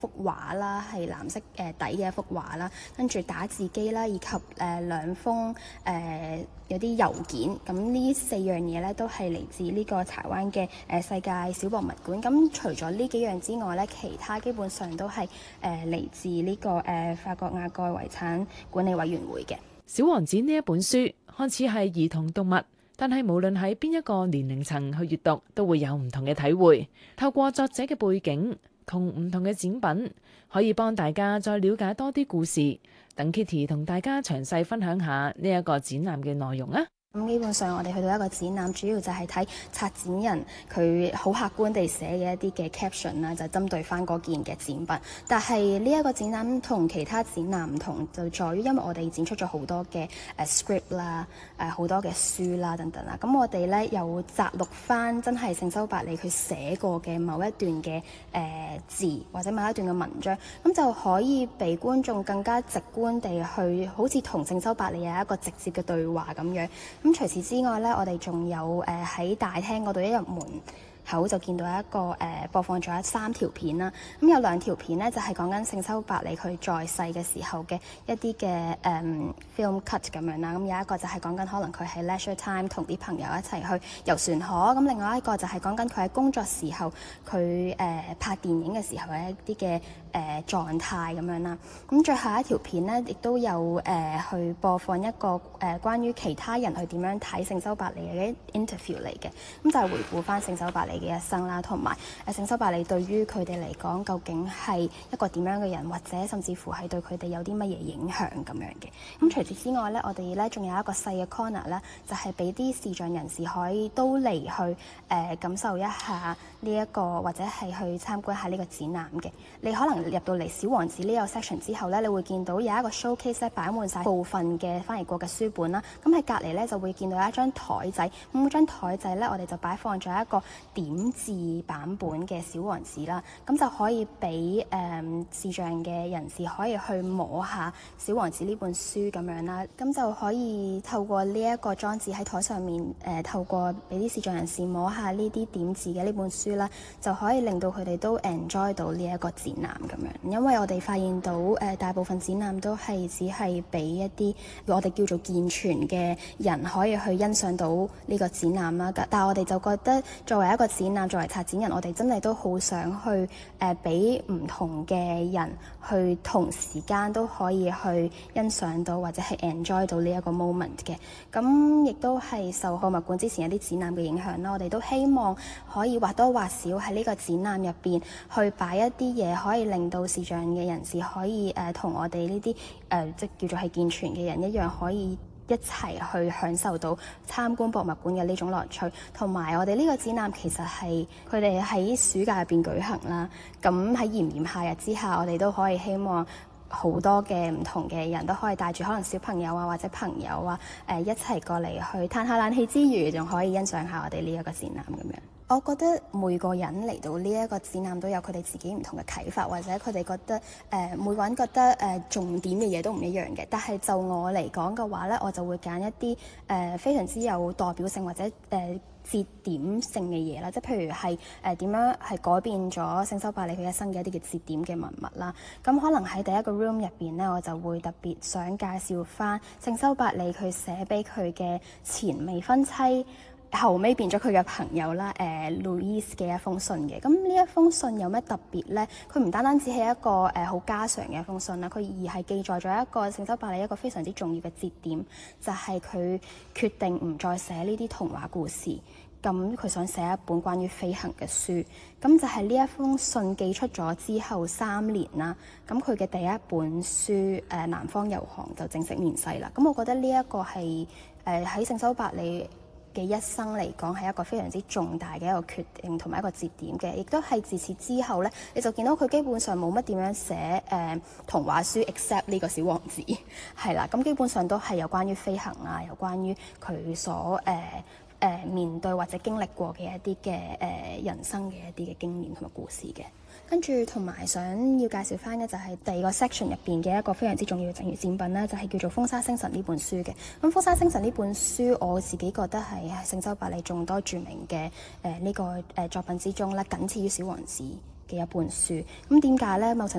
幅畫啦，係藍色底嘅一幅畫啦，跟住打字機啦，以及兩封有啲郵件，咁呢4樣嘢咧都係嚟自呢個台灣嘅世界小博物館。咁除咗呢幾樣之外咧，其他基本上都係嚟自呢個法國雅蓋遺產管理委員會嘅。 小王子呢一本書看似係兒童讀物，但係無論喺邊一個年齡層去閱讀，都會有唔同嘅體會。透過作者嘅背景同唔同嘅展品，可以幫大家再了解多啲故事。等 Kitty 同大家詳細分享下呢一個展覽嘅內容啊！ 咁基本上我哋去到一個展覽，主要就係睇策展人佢好客觀地寫嘅一啲嘅 caption 啦，就針對翻嗰件嘅展品。但係呢一個展覽同其他展覽唔同，就在於因為我哋展出咗好多嘅script 啦，好多嘅書啦等等啦。咁我哋咧又摘錄翻真係聖修伯里佢寫過嘅某一段嘅字或者某一段嘅文章，咁就可以俾觀眾更加直觀地去好似同聖修伯里有一個直接嘅對話咁樣。咁除此之外咧，我哋仲有喺大廳嗰度一入門口就見到一個播放咗3條片啦。咁有2條片咧就係講緊聖修伯里佢在世嘅時候嘅一啲嘅film cut 咁樣啦。咁有一個就係講緊可能佢喺 leisure time 同啲朋友一齊去遊船河。咁另外一個就係講緊佢喺工作時候佢拍電影嘅時候嘅一啲嘅狀態咁樣啦。咁最後一條片咧亦都有去播放一個關於其他人去點樣睇聖修伯里嘅 interview 嚟嘅。咁就係回顧翻聖修伯里嘅一生啦，同埋聖修伯里對於佢哋嚟講究竟係一個點樣嘅人，或者甚至乎係對佢哋有啲乜嘢影響咁樣嘅。咁除此之外咧，我哋咧仲有一個細嘅 corner 咧，就係俾啲視障人士可以都嚟去感受一下呢一個，或者係去參觀下呢個展覽嘅。你可能入到嚟小王子呢個 section 之後咧，你會見到有一個 showcase 咧擺滿晒部分嘅翻譯過嘅書本啦。咁喺隔離咧就會見到有一張台仔，咁嗰張台仔咧我哋就擺放咗一個點字版本嘅小王子啦。咁就可以俾視障嘅人士可以去摸下小王子呢本書咁樣啦。咁就可以透過呢一個裝置喺台上面透過俾啲視障人士摸下呢啲點字嘅呢本書啦，就可以令到佢哋都 enjoy 到呢一個展覽咁樣。因為我哋發現到大部分展覽都係只係俾一啲我哋叫做健全嘅人可以去欣賞到呢個展覽啦。但係我哋就覺得作為一個展覽，作為策展人，我哋真係都好想去俾唔同嘅人去同時間都可以去欣賞到或者係 enjoy 到呢一個 moment 嘅。咁亦都係受博物館之前一啲展覽嘅影響啦，我哋都希望可以或多或少喺呢個展覽入邊去擺一啲嘢，可以令到視障嘅人士可以同我哋呢啲即叫做係健全嘅人一樣，可以一齊去享受到參觀博物館嘅呢種樂趣。同埋我哋呢個展覽其實係佢哋喺暑假入邊舉行啦。咁喺炎炎夏日之下，我哋都可以希望好多嘅唔同嘅人都可以帶住可能小朋友啊或者朋友啊一齊過嚟去嘆下冷氣之餘，仲可以欣賞下我哋呢一個展覽咁樣。我覺得每個人嚟到呢一個展覽都有佢哋自己唔同嘅啟發，或者佢哋覺得每個人覺得重點嘅嘢都唔一樣嘅。但係就我嚟講嘅話咧，我就會揀一啲非常之有代表性或者節點性嘅嘢啦，即係譬如係點樣係改變咗聖修伯里佢一生嘅一啲嘅節點嘅文物啦。咁可能喺第一個 room 入邊咧，我就會特別想介紹翻聖修伯里佢寫俾佢嘅前未婚妻，後尾變咗佢嘅朋友啦，Louise 嘅一封信嘅。咁呢一封信有咩特別呢？佢唔單單只係一個好家常嘅一封信啦，佢而係記載咗一個聖修伯里一個非常之重要嘅節點，就係佢決定唔再寫呢啲童話故事。咁佢想寫一本關於飛行嘅書。咁就係呢一封信寄出咗之後3年啦。咁佢嘅第一本書《南方遊航》就正式面世啦。咁我覺得呢一個係喺聖修伯里嘅一生嚟講係一個非常之重大嘅一個決定同埋一個節點嘅，亦都係自此之後咧，你就見到佢基本上冇乜點樣寫童話書 except 呢個小王子係啦。咁基本上都係有關於飛行啊，有關於佢所面對或者經歷過嘅一啲嘅人生嘅一啲嘅經驗同埋故事嘅。跟住同埋想要介紹翻嘅就係第二個 section 入邊嘅一個非常之重要嘅贈閱展品咧，就係叫做《風沙星辰》呢本書嘅。咁《風沙星辰》呢本書我自己覺得係聖修伯里眾多著名嘅呢個作品之中咧，僅次於小王子嘅一本書。咁點解呢？某程